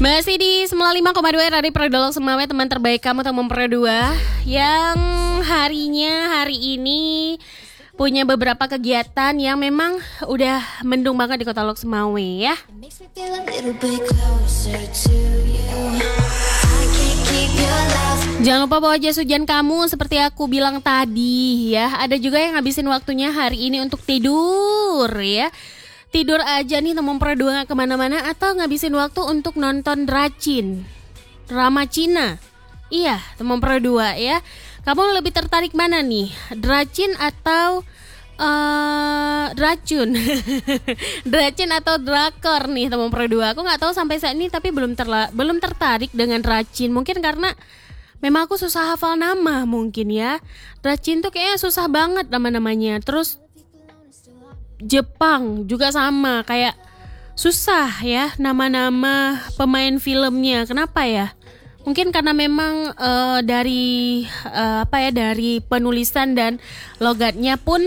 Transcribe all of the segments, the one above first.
Masih di 95,2 Radio Prodolog Semawe, teman terbaik kamu, teman Pro 2 yang hari ini punya beberapa kegiatan yang memang udah mendung banget di Kota Lok Semawe ya. Jangan lupa bawa jas hujan kamu seperti aku bilang tadi ya. Ada juga yang ngabisin waktunya hari ini untuk tidur ya. Tidur aja nih teman Pro 2 gak kemana-mana, atau ngabisin waktu untuk nonton drama Cina. Iya teman Pro 2 ya. Kamu lebih tertarik mana nih? Dracin atau Dracun? Dracin atau drakor nih teman Pro 2. Aku gak tahu sampai saat ini, tapi belum tertarik dengan Dracin. Mungkin karena memang aku susah hafal nama mungkin ya. Dracin tuh kayaknya susah banget nama-namanya. Terus Jepang juga sama, kayak susah ya nama-nama pemain filmnya. Kenapa ya? Mungkin karena memang dari penulisan dan logatnya pun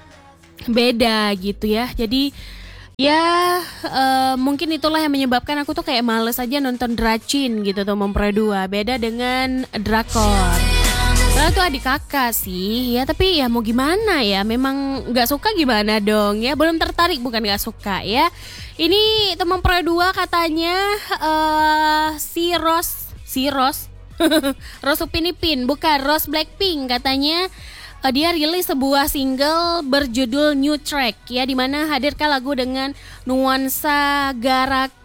beda gitu ya. Jadi ya mungkin itulah yang menyebabkan aku tuh kayak males aja nonton Dracin gitu tuh Pro 2. Beda dengan drakor. Padahal tuh adik kakak sih ya, tapi ya mau gimana ya, memang gak suka gimana dong ya. Belum tertarik, bukan gak suka ya. Ini teman Pro 2 katanya si Rose Rose Upin Ipin, bukan Rose Blackpink, katanya dia rilis sebuah single berjudul New Track ya, dimana hadirkan lagu dengan nuansa garak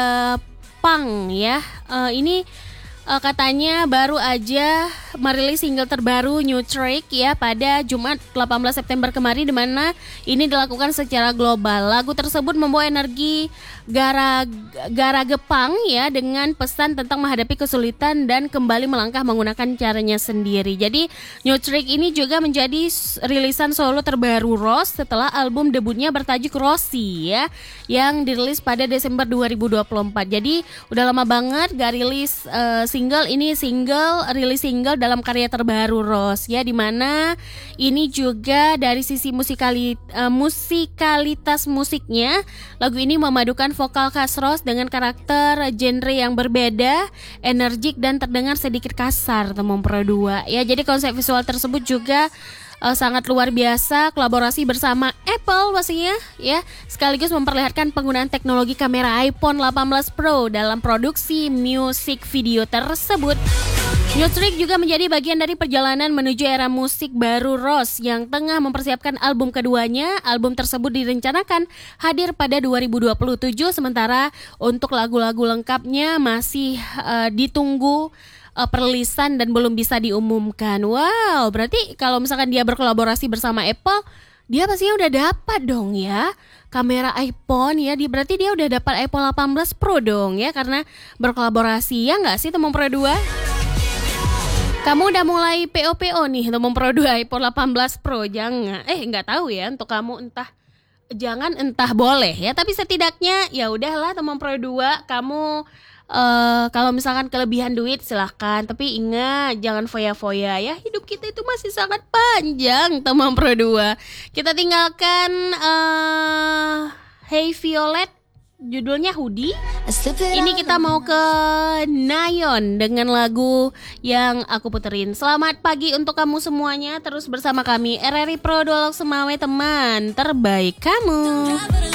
punk ya. Ini katanya baru aja merilis single terbaru New Track ya pada Jumat 18 September kemarin, di mana ini dilakukan secara global. Lagu tersebut membawa energi garage punk ya, dengan pesan tentang menghadapi kesulitan dan kembali melangkah menggunakan caranya sendiri. Jadi New Track ini juga menjadi rilisan solo terbaru Rose setelah album debutnya bertajuk Rosie ya, yang dirilis pada Desember 2024. Jadi udah lama banget gak rilis rilis single dalam karya terbaru Rose ya, dimana ini juga dari sisi musikalitas musiknya, lagu ini memadukan vokal khas Rose dengan karakter genre yang berbeda, energik dan terdengar sedikit kasar teman Pro 2 ya. Jadi konsep visual tersebut juga sangat luar biasa, kolaborasi bersama Apple pastinya ya, sekaligus memperlihatkan penggunaan teknologi kamera iPhone 18 Pro dalam produksi musik video tersebut. New Track juga menjadi bagian dari perjalanan menuju era musik baru Rose yang tengah mempersiapkan album keduanya. Album tersebut direncanakan hadir pada 2027, sementara untuk lagu-lagu lengkapnya masih ditunggu perilisan dan belum bisa diumumkan. Wow, berarti kalau misalkan dia berkolaborasi bersama Apple, dia pastinya udah dapat dong ya kamera iPhone ya. Berarti dia udah dapat iPhone 18 Pro dong ya, karena berkolaborasi ya nggak sih teman Pro 2? Kamu udah mulai PO nih teman Pro 2 iPhone 18 Pro? Jangan, nggak tahu ya untuk kamu, entah boleh ya, tapi setidaknya ya udahlah teman Pro 2, kamu kalau misalkan kelebihan duit silahkan, tapi ingat jangan foya-foya ya. Hidup kita itu masih sangat panjang teman Pro 2. Kita tinggalkan Hey Violet, judulnya Hoodie. Ini kita mau ke Nayon dengan lagu yang aku puterin. Selamat pagi untuk kamu semuanya, terus bersama kami RRI Prodolog Semawe, teman terbaik kamu.